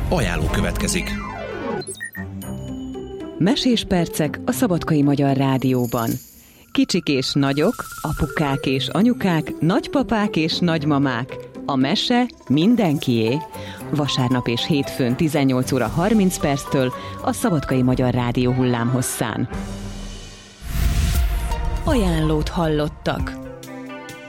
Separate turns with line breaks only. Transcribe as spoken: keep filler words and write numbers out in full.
Ajánló következik.
Mesés percek a Szabadkai Magyar Rádióban. Kicsik és nagyok, apukák és anyukák, nagypapák és nagymamák. A mese mindenkié. Vasárnap és hétfőn tizennyolc óra harminc perctől a Szabadkai Magyar Rádió hullámhosszán. Ajánlót hallottak.